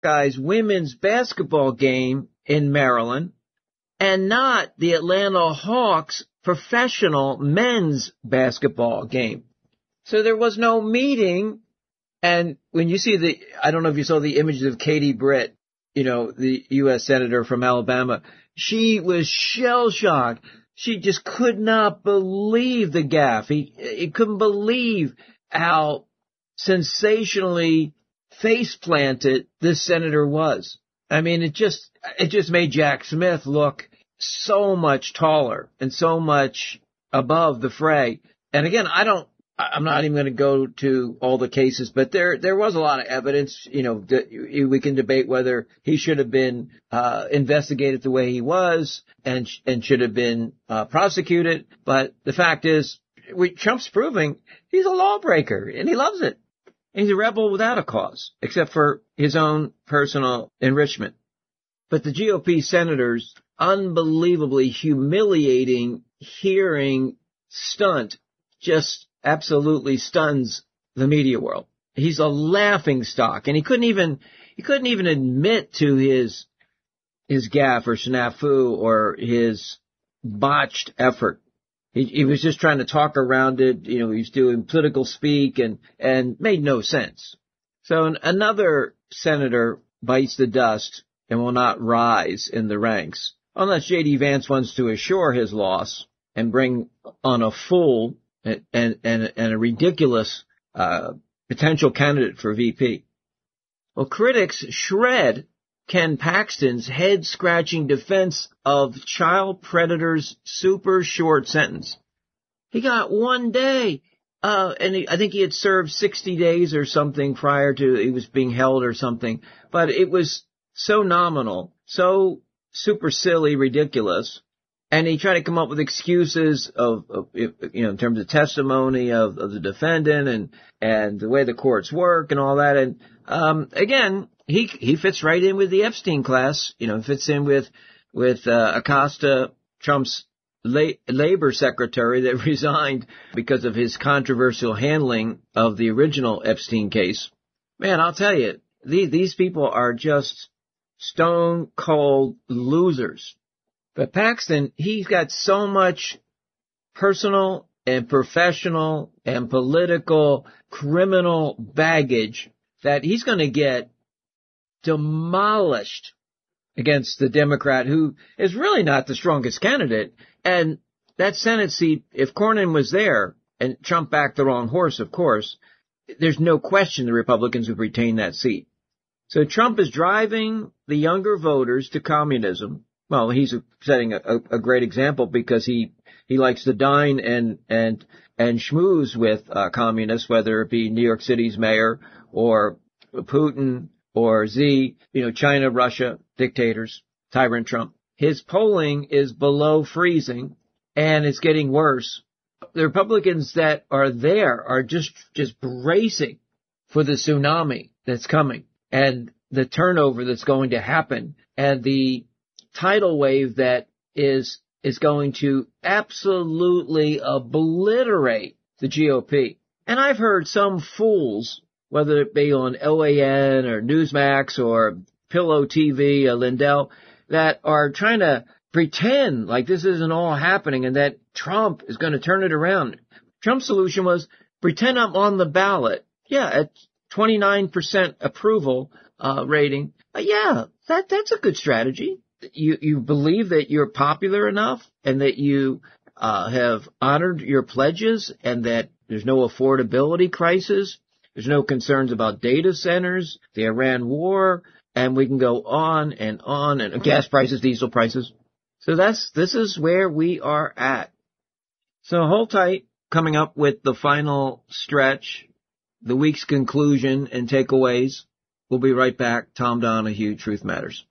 Buckeyes women's basketball game in Maryland and not the Atlanta Hawks professional men's basketball game. So there was no meeting. And when you see I don't know if you saw the images of Katie Britt, the U.S. Senator from Alabama, she was shell-shocked. She just could not believe the gaffe. He couldn't believe how sensationally face-planted this senator was. I mean, it just made Jack Smith look so much taller and so much above the fray. And again, I'm not even going to go to all the cases, but there was a lot of evidence. We can debate whether he should have been investigated the way he was and should have been prosecuted. But the fact is, Trump's proving he's a lawbreaker and he loves it. He's a rebel without a cause, except for his own personal enrichment. But the GOP senators' unbelievably humiliating hearing stunt just absolutely stuns the media world. He's a laughing stock, and he couldn't even admit to his gaffe or snafu or his botched effort. He was just trying to talk around it. He was doing political speak and made no sense. So another senator bites the dust and will not rise in the ranks unless J.D. Vance wants to assure his loss and bring on a fool and a ridiculous potential candidate for VP. Well, critics shred Ken Paxton's head-scratching defense of child predator's super short sentence. He got 1 day, and I think he had served 60 days or something prior to he was being held or something. But it was so nominal, so super silly, ridiculous. And he tried to come up with excuses in terms of testimony of the defendant and the way the courts work and all that. And, again, he fits right in with the Epstein class, fits in with Acosta, Trump's labor secretary that resigned because of his controversial handling of the original Epstein case. Man, I'll tell you, these people are just stone cold losers. But Paxton, he's got so much personal and professional and political criminal baggage that he's going to get demolished against the Democrat who is really not the strongest candidate. And that Senate seat, if Cornyn was there, and Trump backed the wrong horse, of course, there's no question the Republicans would retain that seat. So Trump is driving the younger voters to communism. Well, he's setting a great example because he likes to dine and schmooze with communists, whether it be New York City's mayor or Putin or Xi, China, Russia, dictators, tyrant Trump. His polling is below freezing and it's getting worse. The Republicans that are there are just bracing for the tsunami that's coming and the turnover that's going to happen and the tidal wave that is going to absolutely obliterate the GOP. And I've heard some fools, whether it be on OAN or Newsmax or Pillow TV, Lindell, that are trying to pretend like this isn't all happening and that Trump is going to turn it around. Trump's solution was pretend I'm on the ballot. Yeah, at 29% approval rating. Yeah, that's a good strategy. You believe that you're popular enough and that you have honored your pledges and that there's no affordability crisis. There's no concerns about data centers, the Iran war, and we can go on and gas prices, diesel prices. So this is where we are at. So hold tight. Coming up with the final stretch, the week's conclusion and takeaways. We'll be right back. Tom Donahue, Truth Matters.